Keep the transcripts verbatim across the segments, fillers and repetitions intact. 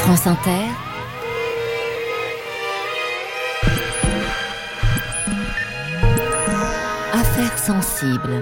France Inter, Affaires sensibles.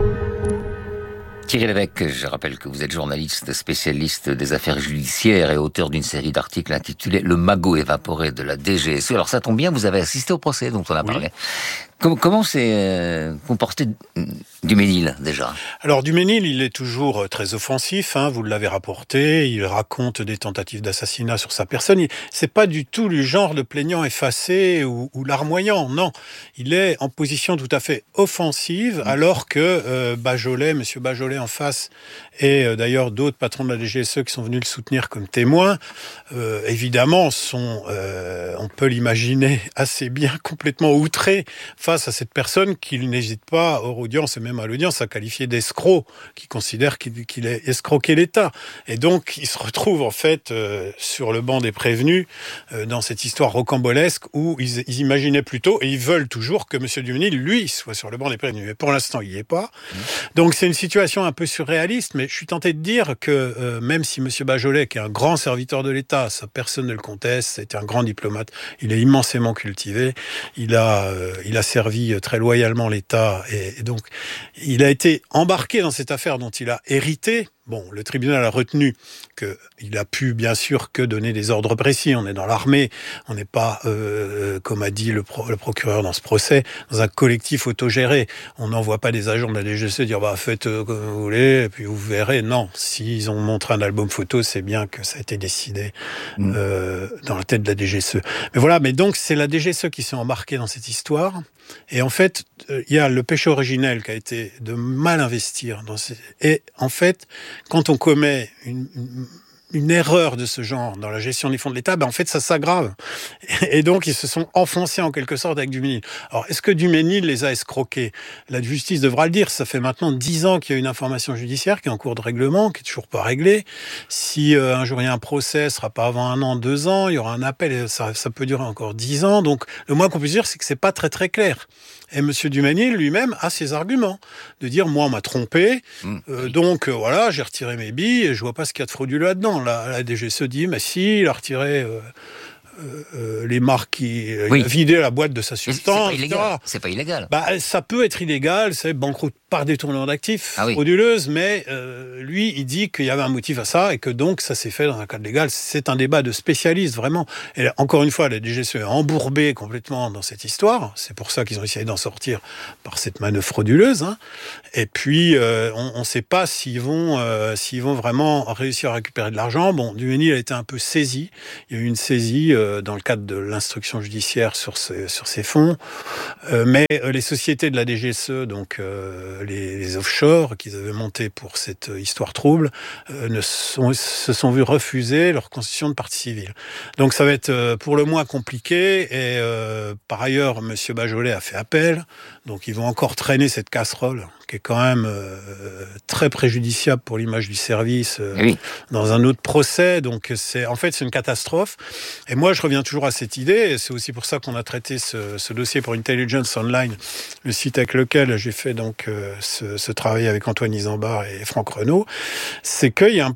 Thierry Lévesque, je rappelle que vous êtes journaliste spécialiste des affaires judiciaires et auteur d'une série d'articles intitulés « Le magot évaporé de la D G S E ». Alors ça tombe bien, vous avez assisté au procès dont on a parlé. Oui. Comment, comment s'est euh, comporté Duménil, déjà ? Alors Duménil, il est toujours très offensif, hein, vous l'avez rapporté, il raconte des tentatives d'assassinat sur sa personne. Il, c'est pas du tout le genre de plaignant effacé ou, ou larmoyant, non. Il est en position tout à fait offensive, mmh. alors que euh, Bajolet, Monsieur Bajolet en face, et euh, d'ailleurs d'autres patrons de la D G S E qui sont venus le soutenir comme témoins, euh, évidemment, sont, euh, on peut l'imaginer, assez bien complètement outrés face à cette personne qu'il n'hésite pas, hors audience et même à l'audience, à qualifier d'escroc, qui considère qu'il, qu'il a escroqué l'État. Et donc, il se retrouve en fait euh, sur le banc des prévenus euh, dans cette histoire rocambolesque où ils, ils imaginaient plutôt, et ils veulent toujours, que M. Duménil, lui, soit sur le banc des prévenus. Mais pour l'instant, il n'y est pas. Mmh. Donc, c'est une situation un peu surréaliste, mais je suis tenté de dire que euh, même si M. Bajolet, qui est un grand serviteur de l'État, ça personne ne le conteste, c'est un grand diplomate, il est immensément cultivé, il a, euh, il a servi très loyalement l'État et, et donc il a été embarqué dans cette affaire dont il a hérité. Bon, le tribunal a retenu qu'il a pu, bien sûr, que donner des ordres précis. On est dans l'armée, on n'est pas, euh, comme a dit le, pro, le procureur dans ce procès, dans un collectif autogéré. On n'envoie pas des agents de la D G S E dire bah faites euh, comme vous voulez, et puis vous verrez. Non, s'ils ont montré un album photo, c'est bien que ça a été décidé mmh. euh, dans la tête de la D G S E. Mais voilà, mais donc c'est la D G S E qui s'est embarquée dans cette histoire. Et en fait, il euh, y a le péché originel qui a été de mal investir dans ces... Et en fait, quand on commet une, une, une erreur de ce genre dans la gestion des fonds de l'État, ben en fait, ça s'aggrave. Et donc, ils se sont enfoncés en quelque sorte avec Duménil. Alors, est-ce que Duménil les a escroqués ? La justice devra le dire. Ça fait maintenant dix ans qu'il y a une information judiciaire qui est en cours de règlement, qui est toujours pas réglée. Si euh, un jour il y a un procès, ce sera pas avant un an, deux ans, il y aura un appel, et ça, ça peut durer encore dix ans. Donc, le moins qu'on puisse dire, c'est que c'est pas très très clair. Et M. Duménil lui-même a ses arguments de dire moi on m'a trompé, mmh. euh, donc euh, voilà j'ai retiré mes billes et je vois pas ce qu'il y a de frauduleux là-dedans. La, la D G S E dit mais si il a retiré euh, euh, euh, les marques, qui, oui. il a vidé la boîte de sa substance. C'est pas illégal. C'est pas illégal. Bah ça peut être illégal, c'est banqueroute par détournement d'actifs, ah oui. frauduleuse, mais euh, lui il dit qu'il y avait un motif à ça et que donc ça s'est fait dans un cadre légal. C'est un débat de spécialistes vraiment. Et encore une fois, la D G S E est embourbée complètement dans cette histoire. C'est pour ça qu'ils ont essayé d'en sortir par cette manœuvre frauduleuse. Hein. Et puis euh, on ne sait pas s'ils vont, euh, s'ils vont vraiment réussir à récupérer de l'argent. Bon, Duménil a été un peu saisi. Il y a eu une saisie euh, dans le cadre de l'instruction judiciaire sur ces, sur ces fonds. Euh, mais euh, les sociétés de la D G S E, donc euh, Les, les offshore qu'ils avaient montés pour cette histoire trouble euh, ne sont, se sont vus refuser leur constitution de partie civile. Donc ça va être euh, pour le moins compliqué et euh, par ailleurs M. Bajolet a fait appel, donc ils vont encore traîner cette casserole qui est quand même euh, très préjudiciable pour l'image du service euh, oui. dans un autre procès. Donc c'est en fait c'est une catastrophe. Et moi je reviens toujours à cette idée et c'est aussi pour ça qu'on a traité ce, ce dossier pour Intelligence Online, le site avec lequel j'ai fait donc euh, ce, ce travail avec Antoine Isambard et Franck Renaud, c'est qu'il y a un,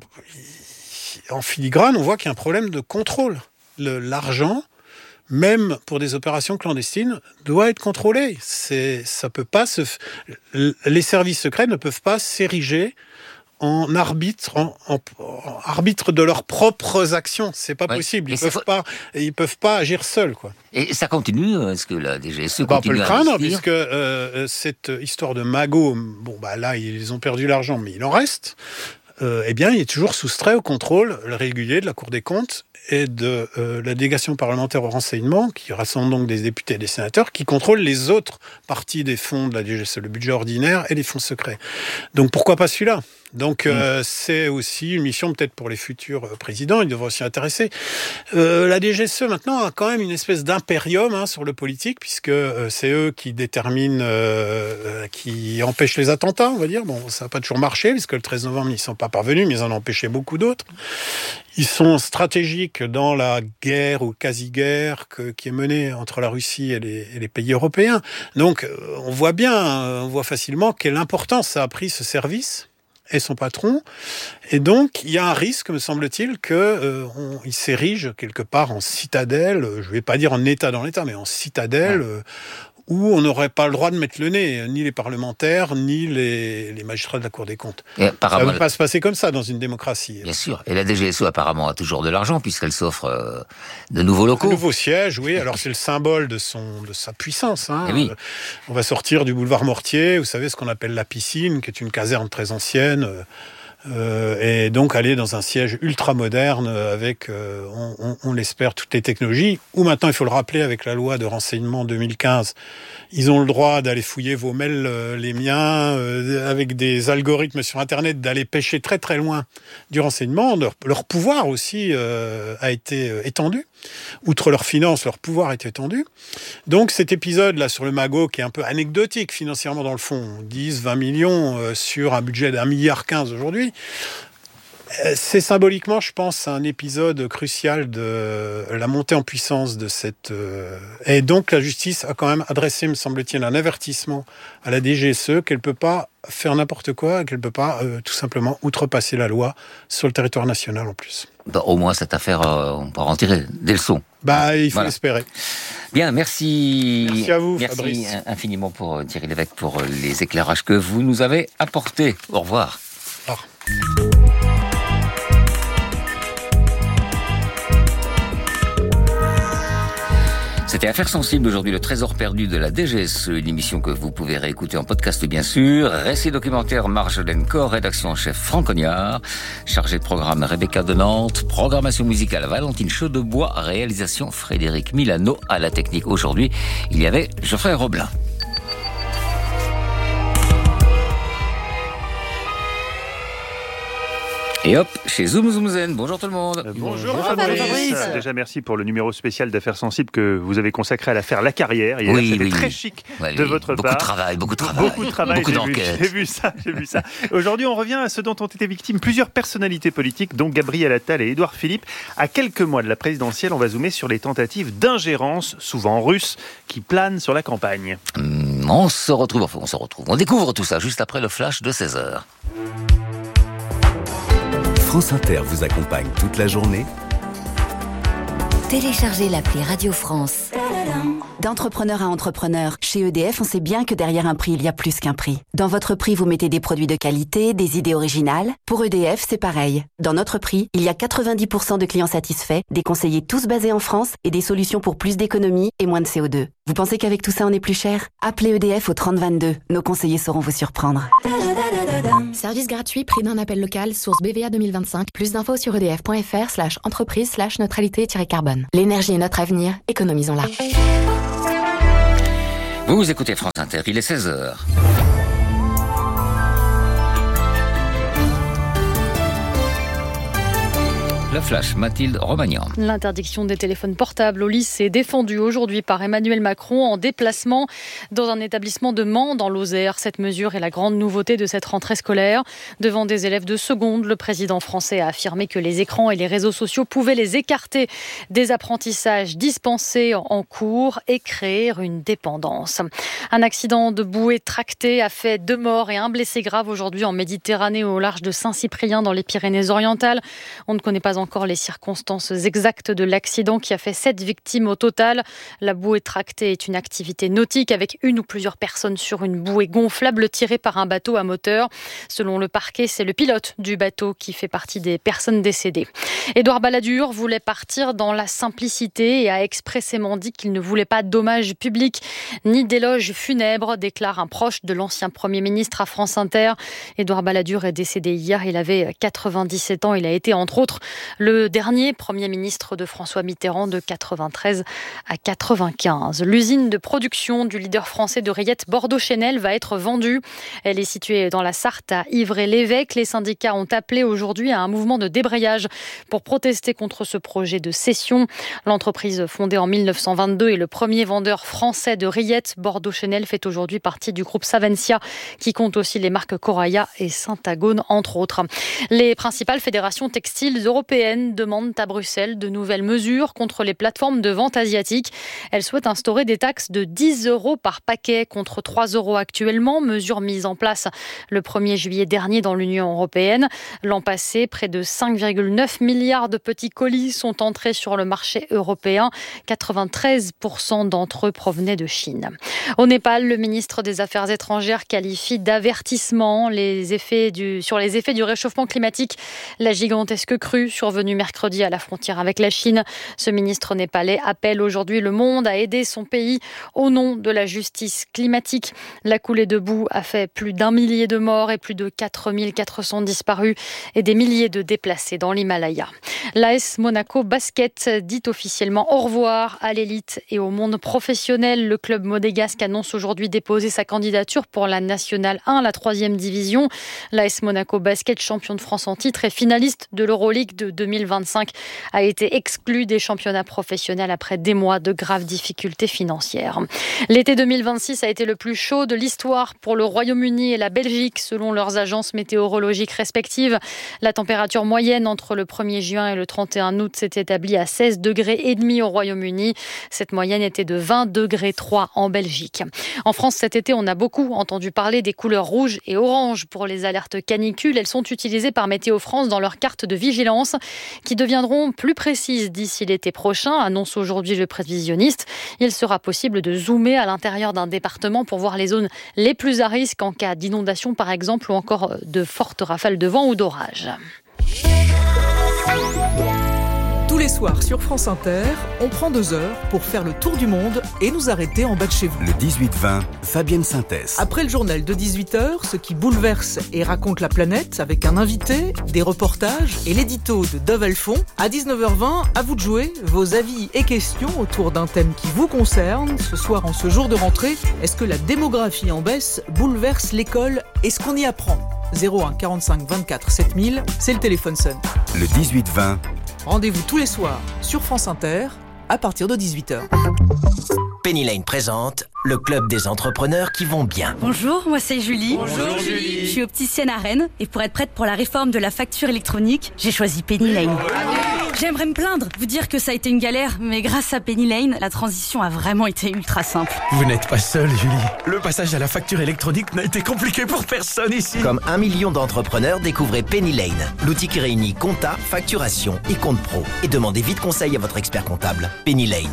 en filigrane on voit qu'il y a un problème de contrôle. Le, l'argent, même pour des opérations clandestines, doit être contrôlé. C'est, ça peut pas se, les services secrets ne peuvent pas s'ériger en arbitre, en, en, en arbitre de leurs propres actions. C'est pas ouais. possible. Ils peuvent faut... pas, ils peuvent pas agir seuls, quoi. Et ça continue. Est-ce que la D G S E bah, continue on peut le à craindre, investir puisque euh, cette histoire de magot, bon bah là ils ont perdu l'argent, mais il en reste. Euh, eh bien, il est toujours soustrait au contrôle régulier de la Cour des comptes et de euh, la délégation parlementaire au renseignement, qui rassemble donc des députés et des sénateurs, qui contrôlent les autres parties des fonds de la D G S E, le budget ordinaire et les fonds secrets. Donc pourquoi pas celui-là ? Donc mmh. euh, c'est aussi une mission peut-être pour les futurs présidents, ils devraient s'y intéresser. Euh, la D G S E maintenant a quand même une espèce d'impérium hein, sur le politique, puisque euh, c'est eux qui déterminent, euh, qui empêchent les attentats, on va dire. Bon, ça n'a pas toujours marché, puisque le treize novembre, ils ne sont pas parvenus, mais ils en ont empêché beaucoup d'autres. Ils sont stratégiques dans la guerre ou quasi-guerre que, qui est menée entre la Russie et les, et les pays européens. Donc on voit bien, on voit facilement quelle importance ça a pris ce service. est son patron. Et donc, il y a un risque, me semble-t-il, qu'il euh, s'érige quelque part en citadelle, je ne vais pas dire en État dans l'État, mais en citadelle, euh, où on n'aurait pas le droit de mettre le nez, ni les parlementaires, ni les, les magistrats de la Cour des comptes. Ça ne va pas se passer comme ça dans une démocratie. Bien sûr. Et la D G S E apparemment a toujours de l'argent, puisqu'elle s'offre euh, de nouveaux locaux. De nouveaux sièges, oui. Alors c'est le symbole de, son, de sa puissance. Hein. Oui. On va sortir du boulevard Mortier, vous savez, ce qu'on appelle la piscine, qui est une caserne très ancienne. Euh, et donc aller dans un siège ultra moderne avec, euh, on, on, on l'espère, toutes les technologies, où maintenant, il faut le rappeler, avec la loi de renseignement deux mille quinze, ils ont le droit d'aller fouiller vos mails, euh, les miens, euh, avec des algorithmes sur Internet, d'aller pêcher très très loin du renseignement. Leur, leur pouvoir aussi euh, a été euh, étendu. Outre leurs finances, leur pouvoir est étendu. Donc cet épisode-là sur le Magot, qui est un peu anecdotique financièrement dans le fond, dix, vingt millions euh, sur un budget d'un milliard quinze aujourd'hui, c'est symboliquement, je pense, un épisode crucial de la montée en puissance de cette... Euh... Et donc la justice a quand même adressé, me semble-t-il, un avertissement à la D G S E qu'elle ne peut pas faire n'importe quoi, qu'elle ne peut pas euh, tout simplement outrepasser la loi sur le territoire national en plus. Bah, au moins cette affaire, euh, on pourra en tirer des leçons. Bah, il faut voilà. l'espérer. Bien, merci. Merci à vous, merci Fabrice. infiniment pour Thierry Lévesque pour les éclairages que vous nous avez apportés. Au revoir. Au revoir. C'était Affaires sensibles aujourd'hui, le trésor perdu de la D G S E, une émission que vous pouvez réécouter en podcast bien sûr. Récit documentaire Marjolaine Corr, rédaction en chef Franck Cognard, chargé de programme Rebecca de Nantes, programmation musicale Valentine Chaudebois, réalisation Frédéric Milano, à la technique aujourd'hui, il y avait Geoffrey Roblin. Et hop, chez Zoom Zoom Zen. Bonjour tout le monde. Euh, bonjour, bonjour Fabrice. Fabrice. Déjà merci pour le numéro spécial d'Affaires sensibles que vous avez consacré à l'affaire La Carrière. Hier, oui, c'était oui, très oui. chic ouais, de oui. votre beaucoup part. Beaucoup de travail, beaucoup de travail. Beaucoup de travail, beaucoup j'ai d'enquêtes. Vu, j'ai vu ça, j'ai vu ça. Aujourd'hui, on revient à ce dont ont été victimes plusieurs personnalités politiques, dont Gabriel Attal et Édouard Philippe. À quelques mois de la présidentielle, on va zoomer sur les tentatives d'ingérence, souvent russes, qui planent sur la campagne. Hum, on se retrouve, enfin, on se retrouve. On découvre tout ça juste après le flash de seize heures. France Inter vous accompagne toute la journée. Téléchargez l'appli Radio France. D'entrepreneur à entrepreneur, chez E D F, on sait bien que derrière un prix, il y a plus qu'un prix. Dans votre prix, vous mettez des produits de qualité, des idées originales. Pour E D F, c'est pareil. Dans notre prix, il y a quatre-vingt-dix pour cent de clients satisfaits, des conseillers tous basés en France et des solutions pour plus d'économie et moins de C O deux. Vous pensez qu'avec tout ça, on est plus cher ? Appelez E D F au trente vingt-deux. Nos conseillers sauront vous surprendre. Service gratuit, prix d'un appel local, source B V A deux mille vingt-cinq. Plus d'infos sur edf.fr slash entreprise slash neutralité-carbone. L'énergie est notre avenir, économisons-la. Vous écoutez France Inter, il est seize heures. Le flash, Mathilde Romagnan. L'interdiction des téléphones portables au lycée est défendue aujourd'hui par Emmanuel Macron en déplacement dans un établissement de Mans dans l'Osère. Cette mesure est la grande nouveauté de cette rentrée scolaire. Devant des élèves de seconde, le président français a affirmé que les écrans et les réseaux sociaux pouvaient les écarter des apprentissages dispensés en cours et créer une dépendance. Un accident de bouée tractée a fait deux morts et un blessé grave aujourd'hui en Méditerranée au large de Saint-Cyprien dans les Pyrénées-Orientales. On ne connaît pas encore les circonstances exactes de l'accident qui a fait sept victimes au total. La bouée tractée est une activité nautique avec une ou plusieurs personnes sur une bouée gonflable tirée par un bateau à moteur. Selon le parquet, c'est le pilote du bateau qui fait partie des personnes décédées. Édouard Balladur voulait partir dans la simplicité et a expressément dit qu'il ne voulait pas d'hommage public ni d'éloge funèbre, déclare un proche de l'ancien Premier ministre à France Inter. Édouard Balladur est décédé hier, il avait quatre-vingt-dix-sept ans, il a été entre autres le dernier Premier ministre de François Mitterrand de quatre-vingt-treize à quatre-vingt-quinze. L'usine de production du leader français de rillettes Bordeaux-Chenel va être vendue. Elle est située dans la Sarthe à Ivry-l'Évêque. Les syndicats ont appelé aujourd'hui à un mouvement de débrayage pour protester contre ce projet de cession. L'entreprise fondée en mille neuf cent vingt-deux est le premier vendeur français de rillettes. Bordeaux-Chenel fait aujourd'hui partie du groupe Savencia qui compte aussi les marques Coraya et Syntagone entre autres. Les principales fédérations textiles européennes européennes demandent à Bruxelles de nouvelles mesures contre les plateformes de vente asiatiques. Elles souhaitent instaurer des taxes de dix euros par paquet contre trois euros actuellement, mesure mise en place le premier juillet dernier dans l'Union européenne. L'an passé, près de cinq virgule neuf milliards de petits colis sont entrés sur le marché européen. quatre-vingt-treize pour cent d'entre eux provenaient de Chine. Au Népal, le ministre des Affaires étrangères qualifie d'avertissement les effets du, sur les effets du réchauffement climatique. La gigantesque crue survenue mercredi à la frontière avec la Chine. Ce ministre népalais appelle aujourd'hui le monde à aider son pays au nom de la justice climatique. La coulée de boue a fait plus d'un millier de morts et plus de quatre mille quatre cents disparus et des milliers de déplacés dans l'Himalaya. L'A S Monaco Basket dit officiellement au revoir à l'élite et au monde professionnel. Le club monégasque annonce aujourd'hui déposer sa candidature pour la Nationale un, la troisième division. L'A S Monaco Basket, champion de France en titre et finaliste de l'Euroleague de deux mille vingt-cinq, a été exclu des championnats professionnels après des mois de graves difficultés financières. L'été deux mille vingt-six a été le plus chaud de l'histoire pour le Royaume-Uni et la Belgique, selon leurs agences météorologiques respectives. La température moyenne entre le premier juin et le trente et un août s'est établie à seize degrés et demi au Royaume-Uni. Cette moyenne était de vingt degrés trois en Belgique. En France, cet été, on a beaucoup entendu parler des couleurs rouges et oranges pour les alertes canicules. Elles sont utilisées par Météo France dans leurs cartes de vigilance qui deviendront plus précises d'ici l'été prochain, annonce aujourd'hui le prévisionniste. Il sera possible de zoomer à l'intérieur d'un département pour voir les zones les plus à risque en cas d'inondation par exemple ou encore de fortes rafales de vent ou d'orage. Tous les soirs sur France Inter, on prend deux heures pour faire le tour du monde et nous arrêter en bas de chez vous. Le dix-huit vingt, Fabienne Synthèse. Après le journal de dix-huit heures, ce qui bouleverse et raconte la planète avec un invité, des reportages et l'édito de Dove Alphon. À dix-neuf heures vingt, à vous de jouer vos avis et questions autour d'un thème qui vous concerne. Ce soir, en ce jour de rentrée, est-ce que la démographie en baisse bouleverse l'école et ce qu'on y apprend ? zéro un quarante-cinq vingt-quatre sept mille, c'est le téléphone sonne. Le dix-huit vingt. Rendez-vous tous les soirs sur France Inter à partir de dix-huit heures. Penny Lane présente le club des entrepreneurs qui vont bien. Bonjour, moi c'est Julie. Bonjour Julie. Je suis opticienne à Rennes et pour être prête pour la réforme de la facture électronique, j'ai choisi Penny Lane. J'aimerais me plaindre, vous dire que ça a été une galère, mais grâce à Penny Lane, la transition a vraiment été ultra simple. Vous n'êtes pas seule, Julie. Le passage à la facture électronique n'a été compliqué pour personne ici. Comme un million d'entrepreneurs, découvrez Penny Lane, l'outil qui réunit compta, facturation et compte pro. Et demandez vite conseil à votre expert comptable. Penny Lane.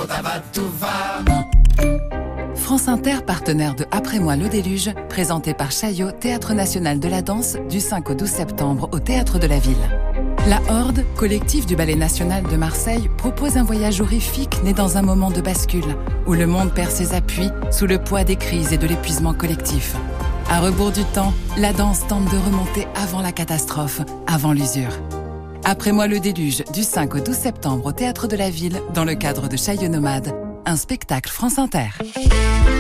France Inter, partenaire de Après moi le déluge, présenté par Chaillot, Théâtre National de la Danse, du cinq au douze septembre au Théâtre de la Ville. La Horde, collectif du Ballet National de Marseille, propose un voyage horrifique né dans un moment de bascule, où le monde perd ses appuis sous le poids des crises et de l'épuisement collectif. À rebours du temps, la danse tente de remonter avant la catastrophe, avant l'usure. Après moi le déluge, du cinq au douze septembre au Théâtre de la Ville, dans le cadre de Chaillot Nomade, un spectacle France Inter.